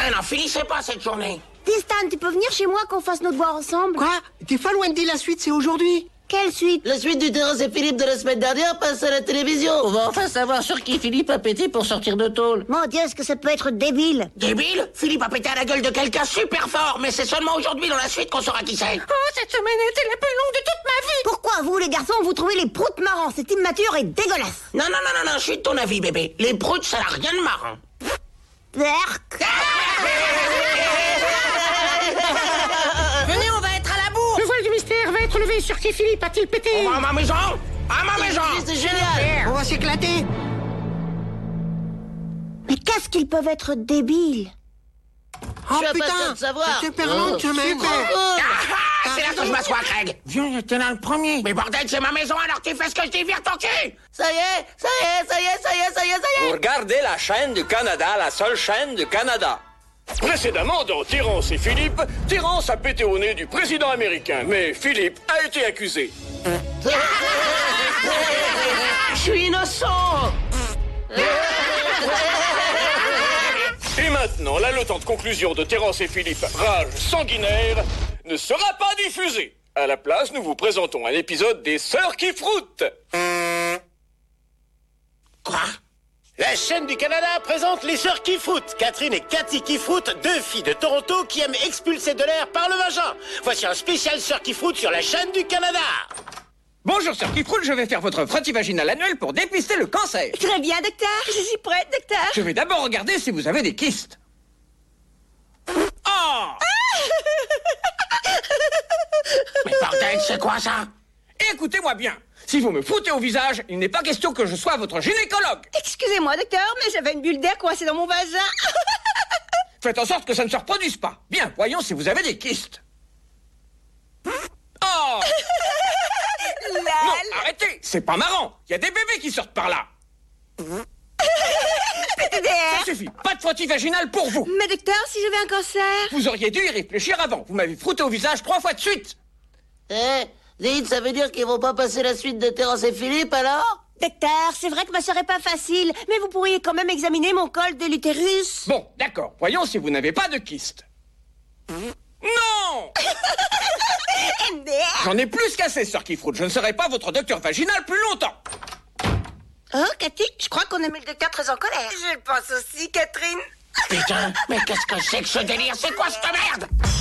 n'en finissez pas cette journée. Dis Stan, tu peux venir chez moi qu'on fasse nos devoirs ensemble? Quoi? T'es folle, Wendy, la suite c'est aujourd'hui. Quelle suite? La suite du Terence et Philippe de la semaine dernière passe à la télévision. On va enfin savoir sur qui Philippe a pété pour sortir de tôle. Mon Dieu, est-ce que ça peut être débile? Débile? Philippe a pété à la gueule de quelqu'un super fort, mais c'est seulement aujourd'hui dans la suite qu'on saura qui c'est. Oh, cette semaine a été la plus longue de toute ma vie. Pourquoi vous, les garçons, vous trouvez les proutes marrants? C'est immature et dégueulasse. Non, je suis de ton avis, bébé. Les proutes, ça n'a rien de marrant. Berk. Venez, on va être à la bourre. Le voile du mystère va être levé sur qui Philippe a-t-il pété. On va à ma maison. À ma maison. C'est génial. On va s'éclater. Mais qu'est-ce qu'ils peuvent être débiles? Oh Je suis putain, impatient de savoir. c'est super long, tu m'aimes. C'est là que je m'assois, Craig. Viens, j'étais là le premier. Mais bordel, c'est ma maison, alors tu fais ce que je dis, vire ton cul. Ça y est. Vous regardez la chaîne du Canada, la seule chaîne du Canada. Précédemment, dans Terence et Philippe, Terence a pété au nez du président américain, mais Philippe a été accusé. Je suis innocent. Et maintenant, l'haletante conclusion de Terence et Philippe, rage sanguinaire, ne sera pas diffusée. À la place, nous vous présentons un épisode des Sœurs qui froutent. Quoi? La chaîne du Canada présente les sœurs qui froutent. Catherine et Cathy qui froutent, deux filles de Toronto qui aiment expulser de l'air par le vagin. Voici un spécial sœurs qui froutent sur la chaîne du Canada. Bonjour, sœur Kifroul, je vais faire votre frottis vaginal annuel pour dépister le cancer. Très bien, docteur. Je suis prête, docteur. Je vais d'abord regarder si vous avez des kystes. Oh! Mais bordel, c'est quoi ça? Écoutez-moi bien. Si vous me foutez au visage, il n'est pas question que je sois votre gynécologue. Excusez-moi, docteur, mais j'avais une bulle d'air coincée dans mon vagin. Faites en sorte que ça ne se reproduise pas. Bien, voyons si vous avez des kystes. Oh! Non, arrêtez! C'est pas marrant! Il y a des bébés qui sortent par là! Ça suffit! Pas de frottis vaginal pour vous! Mais docteur, si j'avais un cancer? Vous auriez dû y réfléchir avant! Vous m'avez frotté au visage 3 fois de suite! Dites, ça veut dire qu'ils vont pas passer la suite de Terence et Philippe, alors? Docteur, c'est vrai que ma soeur est pas facile, mais vous pourriez quand même examiner mon col de l'utérus. Bon, d'accord. Voyons si vous n'avez pas de kyste. Non! J'en ai plus qu'assez, sœur Kifroul. Je ne serai pas votre docteur vaginal plus longtemps. Oh, Cathy, je crois qu'on a mis le docteur très en colère. Je le pense aussi, Catherine. Putain, mais qu'est-ce que c'est que ce délire? C'est quoi cette merde?